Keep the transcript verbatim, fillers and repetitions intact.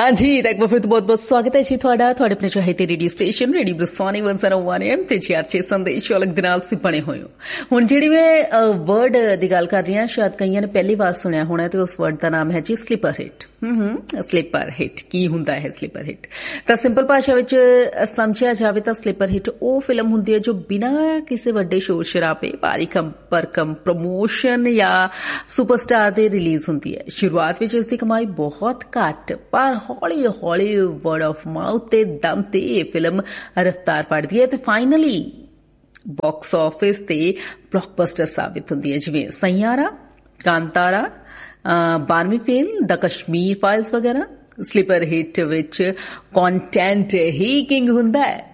हाँ जी, एक बार फिर तो बहुत बहुत स्वागत है जी ਤੁਹਾਡਾ ਤੁਹਾਡੇ ਆਪਣੇ ਚਾਹੀਦੇ ਰੇਡੀਓ ਸਟੇਸ਼ਨ ਰੇਡੀਓ ਬਰਸਾਨੀ ਇੱਕ ਸੌ ਇੱਕ ਐਮ ਤੇ ਜੀ ਆਰ ਛੇ ਸੰਦੇਸ਼ ਅਲੱਗ ਦੇ ਨਾਲ ਤੁਸੀਂ ਬਣੇ ਹੋਏ ਹੋ। ਹੁਣ ਜਿਹੜੀ ਮੈਂ ਵਰਡ ਦੀ ਗੱਲ ਕਰ ਰਹੀ ਹਾਂ, ਸ਼ਾਇਦ ਕਈਆਂ ਨੇ ਪਹਿਲੀ ਵਾਰ ਸੁਣਿਆ ਹੋਣਾ ਤੇ ਉਸ ਵਰਡ ਦਾ ਨਾਮ ਹੈ ਜੀ ਸਲੀਪਰ ਹਿੱਟ। ਹੂੰ ਹੂੰ ਸਲੀਪਰ ਹਿੱਟ ਕੀ ਹੁੰਦਾ ਹੈ? ਸਲੀਪਰ ਹਿੱਟ ਤਾਂ ਸਿੰਪਲ ਭਾਸ਼ਾ ਵਿੱਚ ਸਮਝਿਆ ਜਾਵੇ ਤਾਂ ਸਲੀਪਰ ਹਿੱਟ ਉਹ ਫਿਲਮ ਹੁੰਦੀ ਹੈ ਜੋ ਬਿਨਾਂ ਕਿਸੇ ਵੱਡੇ ਸ਼ੋਰ ਸ਼ਰਾਬੇ, ਭਾਰੀ ਭਰਕਮ ਪ੍ਰਮੋਸ਼ਨ ਜਾਂ ਸੁਪਰਸਟਾਰ ਦੇ ਰਿਲੀਜ਼ ਹੁੰਦੀ ਹੈ। ਸ਼ੁਰੂਆਤ ਵਿੱਚ ਇਸ ਦੀ ਕਮਾਈ ਬਹੁਤ ਘੱਟ ਪਰ ਹੌਲੀ ਹੌਲੀ ਵਰਡ ਆਫ ਮਾਊਥ ਤੇ ਦਮ ਤੇ ਇਹ ਫਿਲਮ ਰਫਤਾਰ ਫੜਦੀ ਹੈ ਤੇ ਫਾਈਨਲੀ ਬਾਕਸ ਆਫਿਸ ਤੇ ਬਲੌਕਬਸਟਰ ਸਾਬਿਤ ਹੁੰਦੀ ਹੈ, ਜਿਵੇਂ ਸਈਆਰਾ, ਕਾਂਤਾਰਾ, ਬਾਰਵੀਂ ਫੇਲ, ਦ ਕਸ਼ਮੀਰ ਫਾਈਲਸ ਵਗੈਰਾ। ਸਲੀਪਰ ਹਿੱਟ ਵਿੱਚ ਕੰਟੈਂਟ ਹੀ ਕਿੰਗ ਹੁੰਦਾ ਹੈ।